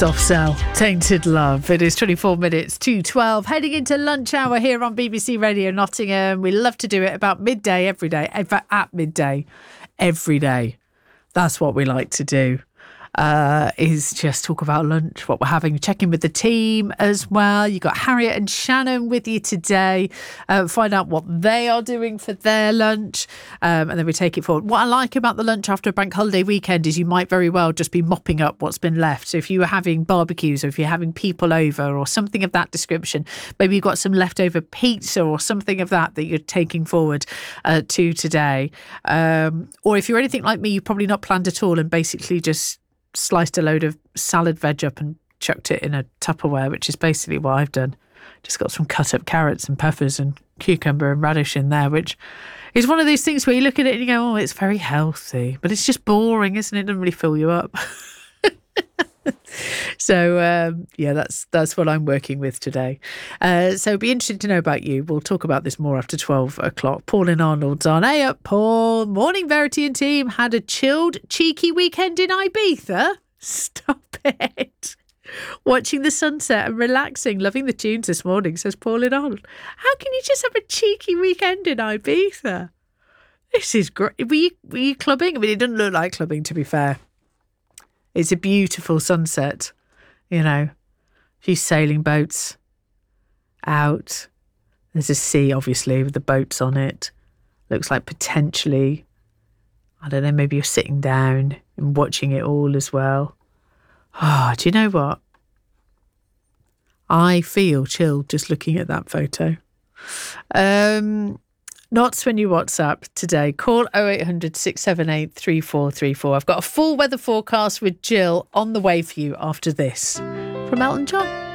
Soft Cell, Tainted Love. It is 24 minutes to 12, heading into lunch hour here on BBC Radio Nottingham. We love to do it about midday every day. In fact, at midday every day. That's what we like to do. Is just talk about lunch, what we're having, check in with the team as well. You've got Harriet and Shannon with you today. Find out what they are doing for their lunch, and then we take it forward. What I like about the lunch after a bank holiday weekend is you might very well just be mopping up what's been left. So if you were having barbecues or if you're having people over or something of that description, maybe you've got some leftover pizza or something of that you're taking forward to today. Or if you're anything like me, you've probably not planned at all and basically just sliced a load of salad veg up and chucked it in a Tupperware, which is basically what I've done. Just got some cut up carrots and peppers and cucumber and radish in there, which is one of these things where you look at it and you go, oh, it's very healthy, but it's just boring, isn't it? It doesn't really fill you up. So yeah, that's what I'm working with today. So it'd be interesting to know about you. We'll talk about this more after 12 o'clock. Pauline Arnold's on. Hey up, Paul. Morning, Verity and team. Had a chilled, cheeky weekend in Ibiza. Stop it. Watching the sunset and relaxing, loving the tunes this morning, says Pauline Arnold. How can you just have a cheeky weekend in Ibiza? This is great. Were you clubbing? I mean, it doesn't look like clubbing, to be fair. It's a beautiful sunset, you know, a few sailing boats out. There's a sea, obviously, with the boats on it. Looks like potentially, I don't know, maybe you're sitting down and watching it all as well. Oh, do you know what? I feel chilled just looking at that photo. Not when you WhatsApp today. Call 0800 678 3434. I've got a full weather forecast with Jill on the way for you after this from Elton John.